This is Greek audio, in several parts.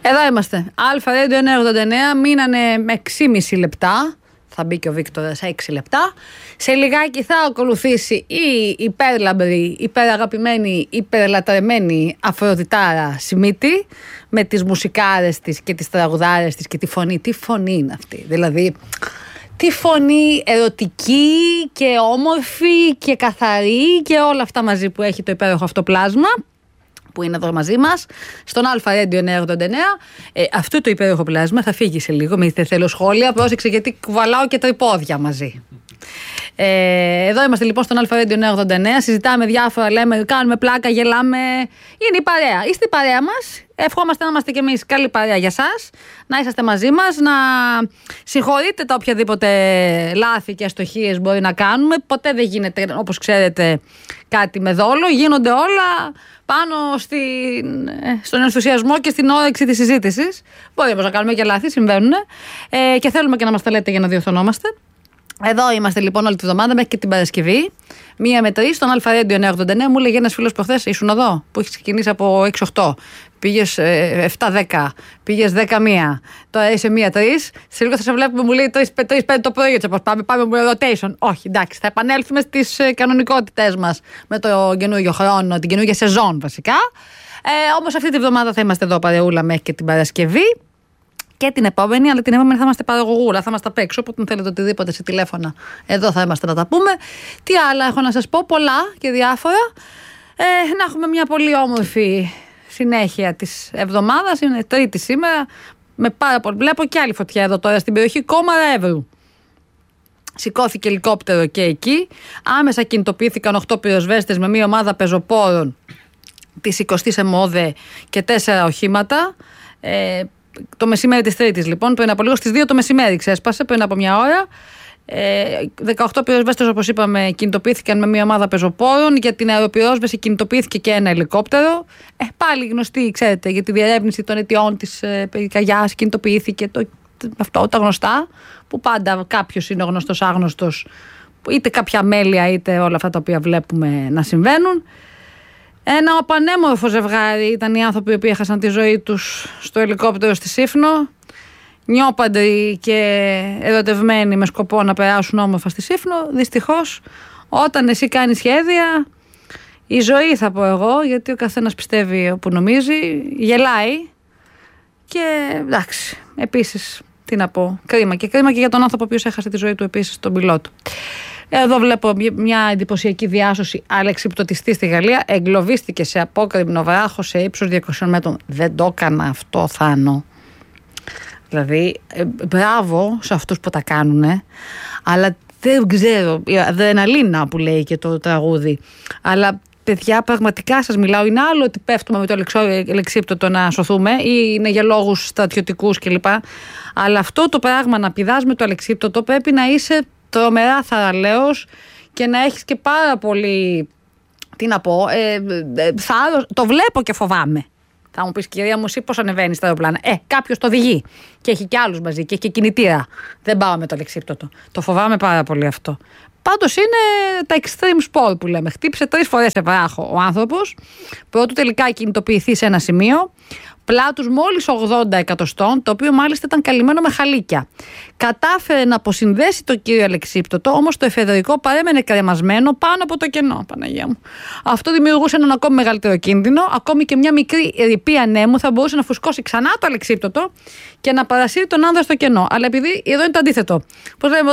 Εδώ είμαστε. Αλφα Radio 989. Μείνανε με 6,5 λεπτά. Θα μπει και ο Βίκτορας 6 λεπτά. Σε λιγάκι θα ακολουθήσει η υπέρλαμπρη, υπεραγαπημένη, υπερλατρεμένη Αφροδιτάρα Σιμίτη με τις μουσικάρες της και τις τραγουδάρες της και τη φωνή. Τι φωνή είναι αυτή, δηλαδή τι φωνή ερωτική και όμορφη και καθαρή και όλα αυτά μαζί που έχει το υπέροχο αυτό πλάσμα που είναι εδώ μαζί μας, στον Αλφα Radio 989. Αυτό το υπέροχο πλάσμα θα φύγει σε λίγο, μην θέλω σχόλια, πρόσεξε γιατί κουβαλάω και τρυπόδια μαζί. Εδώ είμαστε λοιπόν στον Αλφα Radio 989, συζητάμε διάφορα, λέμε, κάνουμε πλάκα, γελάμε, είναι η παρέα, είστε η παρέα μας, ευχόμαστε να είμαστε κι εμείς καλή παρέα για σας, να είσαστε μαζί μας, να συγχωρείτε τα οποιαδήποτε λάθη και αστοχίες μπορεί να κάνουμε, ποτέ δεν γίνεται όπως ξέρετε κάτι με δόλο, γίνονται όλα πάνω στον ενθουσιασμό και στην όρεξη της συζήτησης. Μπορεί όμως να κάνουμε και λάθη, συμβαίνουν και θέλουμε και να μας τα λέτε για να διορθωνόμαστε. Εδώ είμαστε λοιπόν όλη τη βδομάδα μέχρι και την Παρασκευή. 1 με 3 στον Αλφα Radio 989. Μου έλεγε ένας φίλος προχθές, ήσουν εδώ, που έχει ξεκινήσει από 6-8. Πήγες 7-10, πήγες 10-1. Τώρα είσαι 1-3. Σε λίγο θα σε βλέπουμε, μου λέει 3-5 το πρωί. Πάμε με rotation. Όχι, εντάξει, θα επανέλθουμε στις κανονικότητές μας με το καινούργιο χρόνο, την καινούργια σεζόν βασικά. Όμως αυτή τη βδομάδα θα είμαστε εδώ παρεούλα μέχρι και την Παρασκευή. Και την επόμενη, αλλά την επόμενη θα είμαστε παραγωγούλα, θα είμαστε απ' έξω. Οπότε, αν θέλετε οτιδήποτε σε τηλέφωνα, εδώ θα είμαστε να τα πούμε. Τι άλλα έχω να σας πω, πολλά και διάφορα. Να έχουμε μια πολύ όμορφη συνέχεια της εβδομάδας. Είναι Τρίτη σήμερα. Με πάρα πολύ. Βλέπω και άλλη φωτιά εδώ τώρα στην περιοχή Κόμαρα Εύρου. Σηκώθηκε ελικόπτερο και εκεί. Άμεσα κινητοποιήθηκαν 8 πυροσβέστες με μια ομάδα πεζοπόρων της 20ης ΕΜΟΔΕ και 4 οχήματα. Το μεσημέρι της Τρίτης, λοιπόν, πριν από λίγο στις 2 το μεσημέρι ξέσπασε, πριν από μια ώρα. 18 πυροσβέστες, όπως είπαμε, κινητοποιήθηκαν με μια ομάδα πεζοπόρων. Για την αεροπυρόσβεση κινητοποιήθηκε και ένα ελικόπτερο. Πάλι γνωστή, ξέρετε, για τη διερεύνηση των αιτιών της πυρκαγιάς κινητοποιήθηκε αυτό, τα γνωστά, που πάντα κάποιος είναι ο γνωστός άγνωστος, είτε κάποια αμέλεια είτε όλα αυτά τα οποία βλέπουμε να συμβαίνουν. Ένα πανέμορφο ζευγάρι ήταν οι άνθρωποι που έχασαν τη ζωή τους στο ελικόπτερο στη Σύφνο. Νιώπαντροι και ερωτευμένοι με σκοπό να περάσουν όμορφα στη Σύφνο. Δυστυχώς, όταν εσύ κάνεις σχέδια, η ζωή θα πω εγώ, γιατί ο καθένας πιστεύει όπου νομίζει, γελάει. Και εντάξει, επίσης, τι να πω, κρίμα και για τον άνθρωπο ο οποίος έχασε τη ζωή του επίσης, τον πιλότο. Εδώ βλέπω μια εντυπωσιακή διάσωση αλεξιπτωτιστή στη Γαλλία. Εγκλωβίστηκε σε απόκρημνο βράχο σε ύψος 200 μέτρων. Δεν το έκανα αυτό, Θάνο. Δηλαδή, μπράβο σε αυτούς που τα κάνουνε. Αλλά δεν ξέρω, η αδρεναλίνα που λέει και το τραγούδι. Αλλά παιδιά, πραγματικά σας μιλάω. Είναι άλλο ότι πέφτουμε με το αλεξίπτωτο να σωθούμε ή είναι για λόγους στρατιωτικούς κλπ. Αλλά αυτό το πράγμα να πηδάς με το αλεξίπτωτο πρέπει να είσαι τρομερά θαραλέος και να έχεις και πάρα πολύ, τι να πω, θάρρος. Το βλέπω και φοβάμαι. Θα μου πεις, κυρία μου, εσύ πώς ανεβαίνεις στα αεροπλάνα? Κάποιος το οδηγεί και έχει κι άλλους μαζί και έχει και κινητήρα. Δεν πάω με το αλεξίπτωτο. Το φοβάμαι πάρα πολύ αυτό. Πάντως είναι τα extreme sport που λέμε. Χτύπησε 3 φορές σε βράχο ο άνθρωπος, πρώτου τελικά κινητοποιηθεί σε ένα σημείο, πλάτους μόλις 80 εκατοστών, το οποίο μάλιστα ήταν καλυμμένο με χαλίκια. Κατάφερε να αποσυνδέσει το κύριο αλεξίπτωτο, όμως το εφεδρικό παρέμενε κρεμασμένο πάνω από το κενό, Παναγία μου. Αυτό δημιουργούσε έναν ακόμη μεγαλύτερο κίνδυνο. Ακόμη και μια μικρή ρηπή ανέμου θα μπορούσε να φουσκώσει ξανά το αλεξίπτωτο και να παρασύρει τον άνδρα στο κενό. Αλλά επειδή εδώ είναι το αντίθετο. Πώς λέμε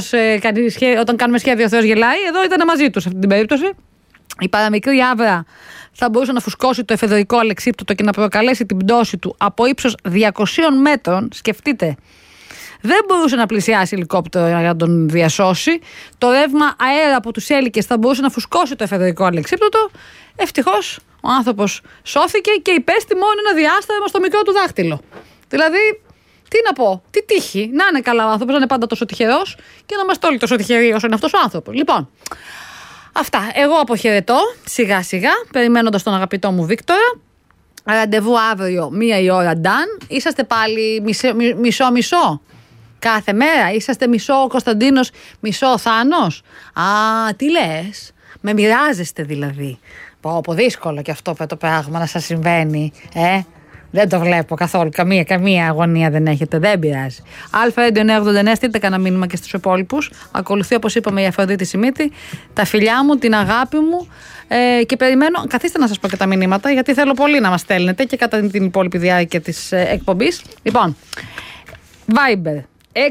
όταν κάνουμε σχέδιο, ο Θεός γελάει, εδώ ήταν μαζί του σε αυτή την περίπτωση. Η παραμικρή άβρα θα μπορούσε να φουσκώσει το εφεδρικό αλεξίπτωτο και να προκαλέσει την πτώση του από ύψος 200 μέτρων. Σκεφτείτε. Δεν μπορούσε να πλησιάσει ελικόπτερο για να τον διασώσει. Το ρεύμα αέρα από τους έλικες θα μπορούσε να φουσκώσει το εφεδρικό αλεξίπτωτο. Ευτυχώς ο άνθρωπος σώθηκε και υπέστη μόνο ένα διάστημα στο μικρό του δάχτυλο. Δηλαδή, τι να πω, τι τύχη. Να είναι καλά ο άνθρωπος, να είναι πάντα τόσο τυχερός και να είμαστε όλοι τόσο τυχεροί όσο είναι αυτός ο άνθρωπος. Λοιπόν. Αυτά. Εγώ αποχαιρετώ σιγά σιγά, περιμένοντας τον αγαπητό μου Βίκτορα. Ραντεβού αύριο 1 η ώρα Ντάν. Είσαστε πάλι μισό-μισό κάθε μέρα? Είσαστε μισό ο Κωνσταντίνος, μισό ο Θάνος? Τι λες? Με μοιράζεστε δηλαδή? Πω δύσκολο και αυτό το πράγμα να σας συμβαίνει. Δεν το βλέπω καθόλου. Καμία αγωνία δεν έχετε. Δεν πειράζει. Α989, στείλτε κανένα μήνυμα και στους υπόλοιπους. Ακολουθεί, όπως είπαμε, η Αφροδίτη Σιμίτη. Τα φιλιά μου, την αγάπη μου. Και περιμένω. Καθίστε να σας πω και τα μηνύματα, γιατί θέλω πολύ να μας στέλνετε και κατά την υπόλοιπη διάρκεια της εκπομπής. Λοιπόν, Viber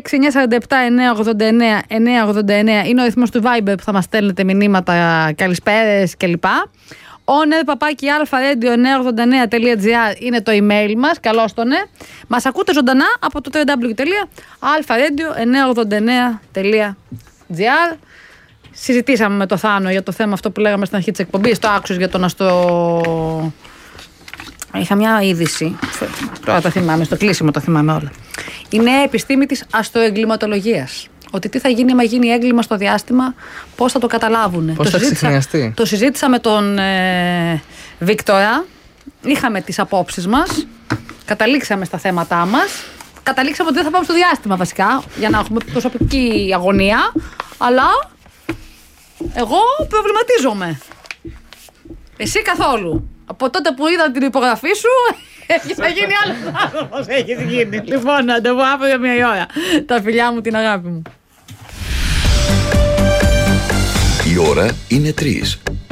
6947-989-989 είναι ο ρυθμός του Viber που θα μας στέλνετε μηνύματα, καλησπέρες κλπ. oner@alpha-radio989.gr είναι το email μας. Καλώς το ναι. Μας ακούτε ζωντανά από το www.alpha-radio989.gr. Συζητήσαμε με το Θάνο για το θέμα αυτό που λέγαμε στην αρχή της εκπομπής. Το άκουσες για τον αστρο... Είχα μια είδηση. Τώρα το θυμάμαι, στο κλείσιμο το θυμάμαι όλα. Η νέα επιστήμη της αστροεγκληματολογίας. Ότι τι θα γίνει άμα γίνει έγκλημα στο διάστημα, πώς θα το καταλάβουν. Πώς θα ξεχνιαστεί. Το συζήτησα με τον Βίκτορα. Είχαμε τις απόψεις μας. Καταλήξαμε στα θέματά μας. Καταλήξαμε ότι δεν θα πάμε στο διάστημα βασικά, για να έχουμε προσωπική αγωνία. Αλλά εγώ προβληματίζομαι. Εσύ καθόλου. Από τότε που είδα την υπογραφή σου, θα γίνει άλλος άνθρωπος. Έχεις γίνει. Λοιπόν, να το πω αύριο 1 η ώρα. Τα φιλιά μου, την αγάπη μου. Η ώρα είναι 3.